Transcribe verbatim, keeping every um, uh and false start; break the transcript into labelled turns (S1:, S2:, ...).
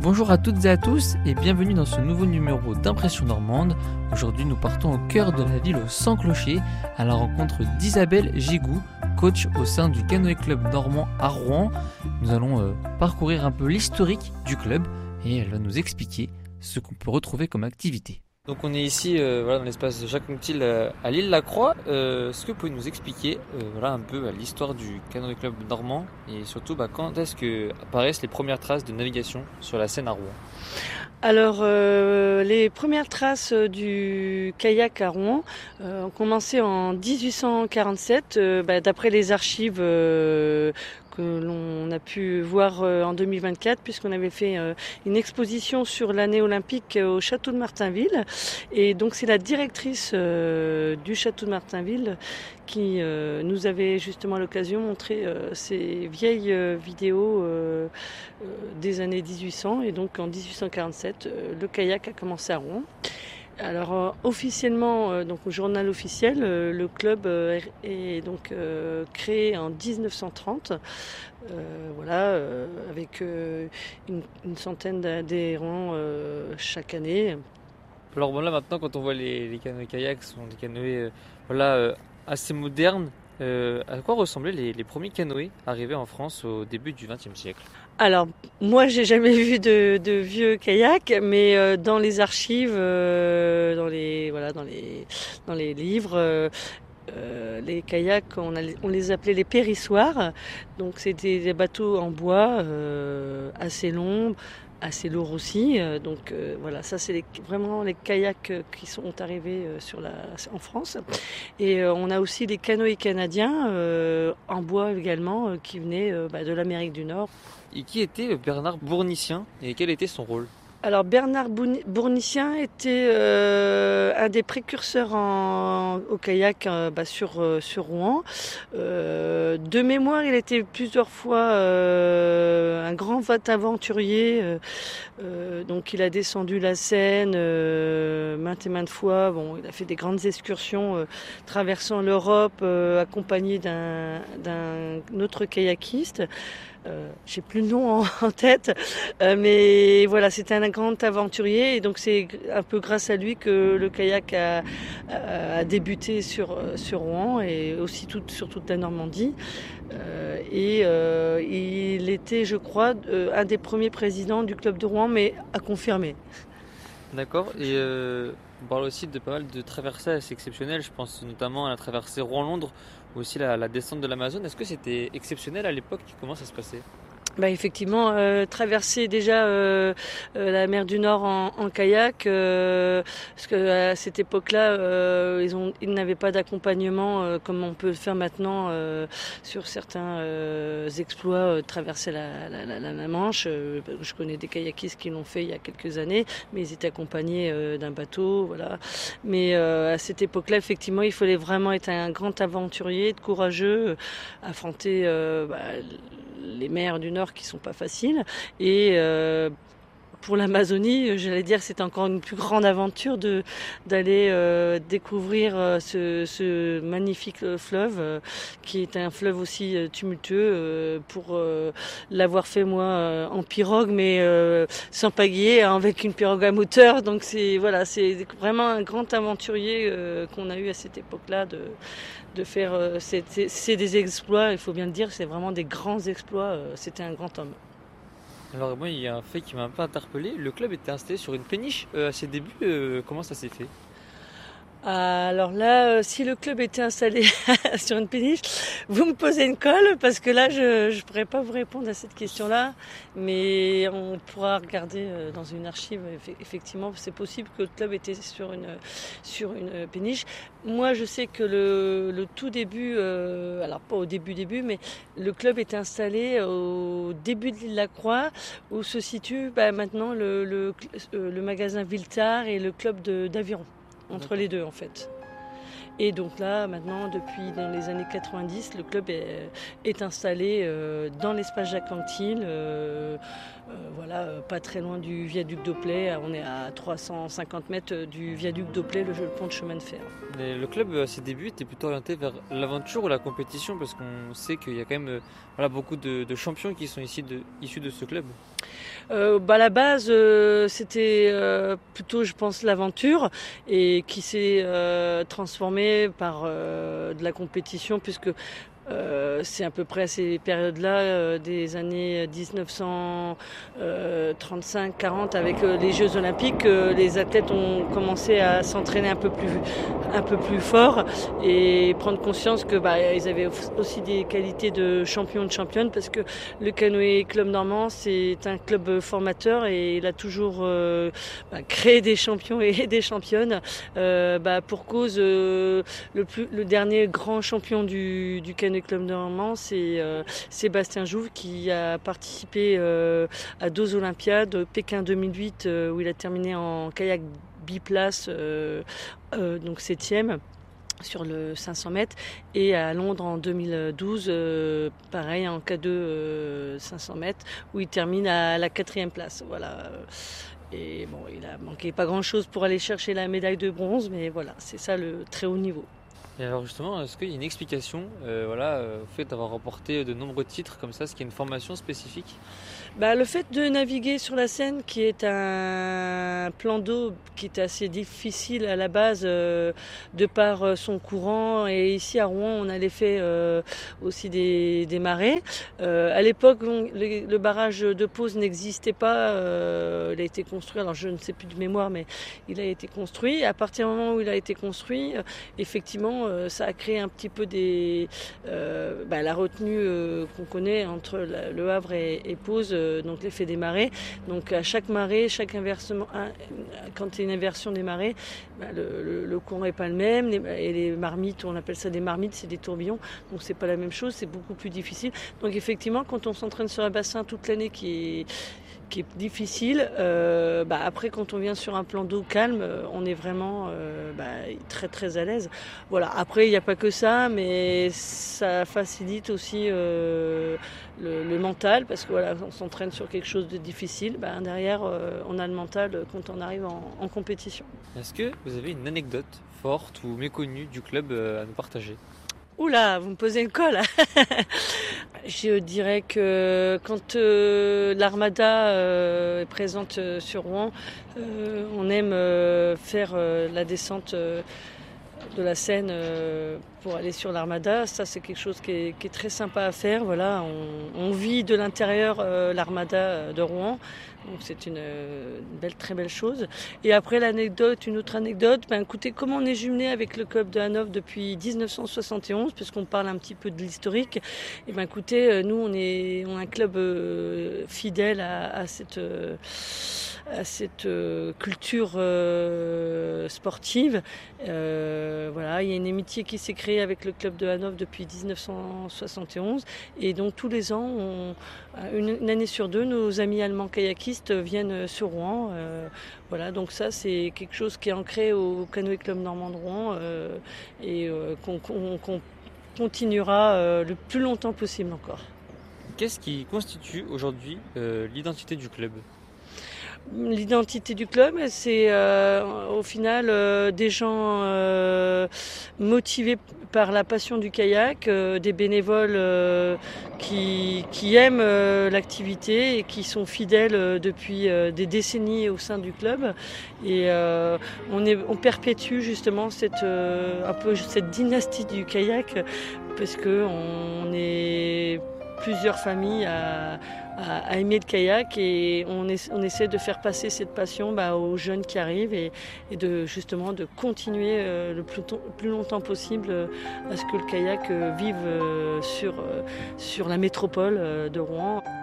S1: Bonjour à toutes et à tous et bienvenue dans ce nouveau numéro d'Impression Normande. Aujourd'hui nous partons au cœur de la ville au Sans Clocher à la rencontre d'Isabelle Gigou, coach au sein du Canoë Club normand à Rouen. Nous allons euh, parcourir un peu l'historique du club et elle va nous expliquer ce qu'on peut retrouver comme activité. Donc on est ici euh, voilà, dans l'espace Jacques Anquetil euh, à l'île Lacroix. Euh, est-ce que vous pouvez nous expliquer euh, voilà, un peu euh, l'histoire du Canoë Club normand et surtout bah, quand est-ce que apparaissent les premières traces de navigation sur la Seine à Rouen?
S2: Alors, euh, les premières traces du kayak à Rouen euh, ont commencé en dix-huit cent quarante-sept, euh, bah, d'après les archives euh, que l'on a pu voir euh, en deux mille vingt-quatre, puisqu'on avait fait euh, une exposition sur l'année olympique au château de Martinville. Et donc, c'est la directrice euh, du château de Martinville qui euh, nous avait justement à l'occasion montré euh, ces vieilles euh, vidéos euh, euh, des années dix-huit cents. Et donc, en dix-huit cent quarante-sept, euh, le kayak a commencé à Rouen. Alors euh, officiellement, euh, donc au journal officiel, euh, le club euh, est donc euh, créé en dix-neuf cent trente, euh, voilà, euh, avec euh, une, une centaine d'adhérents euh, chaque année.
S1: Alors bon, là maintenant quand on voit les, les canoës kayaks, ce sont des canoës euh, voilà, euh, assez modernes. Euh, à quoi ressemblaient les, les premiers canoës arrivés en France au début du vingtième siècle?
S2: Alors, moi, j'ai jamais vu de, de vieux kayaks, mais euh, dans les archives, euh, dans les voilà, dans les dans les livres, euh, euh, les kayaks, on, a, on les appelait les périssoirs. Donc, c'était des bateaux en bois euh, assez longs, assez lourds aussi. Euh, donc, euh, voilà, ça, c'est les, vraiment les kayaks qui sont arrivés euh, sur la, en France. Et euh, on a aussi les canoës canadiens euh, en bois également, euh, qui venaient euh, bah, de l'Amérique du Nord.
S1: Et qui était Bernard Bournicien et quel était son rôle?
S2: Alors Bernard Bournicien était euh, un des précurseurs en, au kayak euh, bah, sur, euh, sur Rouen. Euh, de mémoire, il était plusieurs fois euh, un grand aventurier. Euh, euh, donc il a descendu la Seine euh, maintes et maintes fois. Bon, il a fait des grandes excursions euh, traversant l'Europe, euh, accompagné d'un, d'un autre kayakiste. Euh, j'ai plus le nom en, en tête, euh, mais voilà, c'était un grand aventurier et donc c'est un peu grâce à lui que le kayak a, a, a débuté sur sur Rouen et aussi tout, sur toute la Normandie. Euh, et euh, il était, je crois, euh, un des premiers présidents du club de Rouen, mais à confirmer.
S1: D'accord, et euh, on parle aussi de pas mal de traversées assez exceptionnelles, je pense notamment à la traversée Rouen-Londres ou aussi la, la descente de l'Amazone. Est-ce que c'était exceptionnel à l'époque? Comment ça se passait?
S2: Bah effectivement, euh, traverser déjà euh, euh, la mer du Nord en, en kayak, euh, parce que à cette époque-là, euh, ils ont, ils n'avaient pas d'accompagnement euh, comme on peut le faire maintenant euh, sur certains euh, exploits, euh, traverser la, la, la, la Manche. Euh, je connais des kayakistes qui l'ont fait il y a quelques années, mais ils étaient accompagnés euh, d'un bateau, voilà. Mais euh, à cette époque-là, effectivement, il fallait vraiment être un grand aventurier, être courageux, affronter euh, bah, les mers du Nord qui sont pas faciles. Et euh, pour l'Amazonie, j'allais dire, c'est encore une plus grande aventure de d'aller euh, découvrir euh, ce, ce magnifique fleuve, euh, qui est un fleuve aussi euh, tumultueux. Euh, pour euh, l'avoir fait moi euh, en pirogue, mais euh, sans pagayer, hein, avec une pirogue à moteur. Donc c'est voilà, c'est vraiment un grand aventurier euh, qu'on a eu à cette époque-là de de faire. Euh, c'est, c'est, c'est des exploits, il faut bien le dire, c'est vraiment des grands exploits. Euh, c'était un grand homme.
S1: Alors moi, il y a un fait qui m'a un peu interpellé. Le club était installé sur une péniche euh, à ses débuts. Euh, comment ça s'est fait?
S2: Alors là, euh, si le club était installé sur une péniche, vous me posez une colle parce que là, je ne pourrais pas vous répondre à cette question-là. Mais on pourra regarder euh, dans une archive. Effectivement, c'est possible que le club était sur une sur une péniche. Moi, je sais que le, le tout début, euh, alors pas au début début, mais le club était installé au début de l'île Lacroix, où se situe bah, maintenant le, le, le magasin Viltard et le club de, d'aviron. Entre les deux en fait. Et donc là, maintenant, depuis dans les années quatre-vingt-dix, le club est, est installé euh, dans l'espace Jacques Anquetil, euh, euh, voilà, euh, pas très loin du viaduc d'Auplay. On est à trois cent cinquante mètres du viaduc d'Auplay, le, le pont de chemin de fer.
S1: Mais le club, à ses débuts, était plutôt orienté vers l'aventure ou la compétition, parce qu'on sait qu'il y a quand même euh, voilà, beaucoup de, de champions qui sont ici de, issus de ce club.
S2: Euh, bah, à la base, euh, c'était euh, plutôt, je pense, l'aventure et qui s'est euh, transformée par euh, de la compétition puisque Euh, c'est à peu près à ces périodes-là euh, des années dix-neuf cent trente-cinq quarante avec euh, les Jeux Olympiques, euh, les athlètes ont commencé à s'entraîner un peu plus, un peu plus fort et prendre conscience que bah, ils avaient aussi des qualités de champion de championne parce que le Canoë Club Normand c'est un club formateur et il a toujours euh, bah, créé des champions et des championnes euh, bah, pour cause euh, le, plus, le dernier grand champion du, du Canoë Club Normand, c'est euh, Sébastien Jouve qui a participé euh, à deux Olympiades, Pékin deux mille huit euh, où il a terminé en kayak biplace, euh, euh, donc septième sur le cinq cents mètres, et à Londres en deux mille douze, euh, pareil en K deux euh, cinq cents mètres où il termine à la quatrième place. Voilà. Et bon, il a manqué pas grand-chose pour aller chercher la médaille de bronze, mais voilà, c'est ça le très haut niveau.
S1: Et alors justement, est-ce qu'il y a une explication euh, voilà, euh, au fait d'avoir remporté de nombreux titres comme ça, est-ce qu'il y a une formation spécifique?
S2: Bah, le fait de naviguer sur la Seine, qui est un plan d'eau qui est assez difficile à la base euh, de par son courant, et ici à Rouen on a l'effet euh, aussi des, des marées. Euh, à l'époque le, le barrage de Pose n'existait pas, euh, il a été construit, alors je ne sais plus de mémoire mais il a été construit. Et à partir du moment où il a été construit, euh, effectivement euh, ça a créé un petit peu des, euh, bah, la retenue euh, qu'on connaît entre la, le Havre et, et Pose, donc l'effet des marées. Donc à chaque marée, chaque inversement, quand il y a une inversion des marées, bah, le, le, le courant n'est pas le même. Les, et les marmites, on appelle ça des marmites, c'est des tourbillons. Donc c'est pas la même chose, c'est beaucoup plus difficile. Donc effectivement, quand on s'entraîne sur un bassin toute l'année qui est qui est difficile, euh, bah après quand on vient sur un plan d'eau calme, on est vraiment euh, bah, très très à l'aise. Voilà. Après il n'y a pas que ça, mais ça facilite aussi euh, le, le mental parce que voilà, on s'entraîne sur quelque chose de difficile. Bah, derrière, euh, on a le mental quand on arrive en, en compétition.
S1: Est-ce que vous avez une anecdote forte ou méconnue du club à nous partager?
S2: Oula, vous me posez une colle. Je dirais que quand euh, l'Armada euh, est présente euh, sur Rouen, euh, on aime euh, faire euh, la descente euh, de la Seine euh, pour aller sur l'Armada. Ça, c'est quelque chose qui est, qui est très sympa à faire. Voilà, on, on vit de l'intérieur euh, l'Armada de Rouen. Donc c'est une, une belle, très belle chose. Et après l'anecdote, une autre anecdote, ben écoutez, comment on est jumelé avec le club de Hanovre depuis dix-neuf cent soixante et onze, puisqu'on parle un petit peu de l'historique. Et ben écoutez, nous on est, on est un club euh, fidèle à, à cette, euh, à cette euh, culture euh, sportive. Euh, voilà, il y a une amitié qui s'est créée avec le club de Hanovre depuis dix-neuf cent soixante et onze, et donc tous les ans, on, une, une année sur deux, nos amis allemands kayakistes viennent sur Rouen. Euh, voilà, donc ça c'est quelque chose qui est ancré au Canoë Club Normand de Rouen euh, et euh, qu'on, qu'on, qu'on continuera euh, le plus longtemps possible encore.
S1: Qu'est-ce qui constitue aujourd'hui euh, l'identité du club ?
S2: L'identité du club, c'est euh, au final euh, des gens euh, motivés par la passion du kayak, euh, des bénévoles euh, qui, qui aiment euh, l'activité et qui sont fidèles euh, depuis euh, des décennies au sein du club. Et euh, on, est, on perpétue justement cette, euh, un peu cette dynastie du kayak parce qu'on est plusieurs familles à, à, à aimer le kayak et on, est, on essaie de faire passer cette passion bah, aux jeunes qui arrivent et, et de justement de continuer euh, le, plus, le plus longtemps possible euh, à ce que le kayak euh, vive euh, sur, euh, sur la métropole euh, de Rouen.